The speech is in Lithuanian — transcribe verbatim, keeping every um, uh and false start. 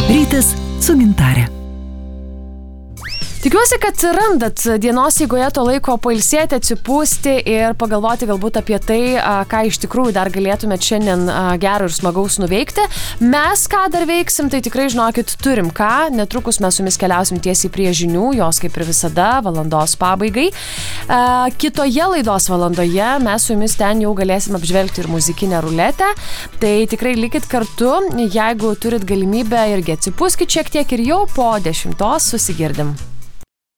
Rytas su Gintare. Tikiuosi, kad randat dienos eigoje to laiko pailsėti, atsipūsti ir pagalvoti galbūt apie tai, ką iš tikrųjų dar galėtumėt šiandien gero ir smagaus nuveikti. Mes ką dar veiksim, tai tikrai žinokit, turim ką. Netrukus mes su jumis keliausim tiesiai prie žinių, jos kaip ir visada, valandos pabaigai. Kitoje laidos valandoje mes su jumis ten jau galėsim apžvelgti ir muzikinę ruletę. Tai tikrai likit kartu, jeigu turit galimybę irgi atsipūskit šiek tiek ir jau po dešimtos susigirdim.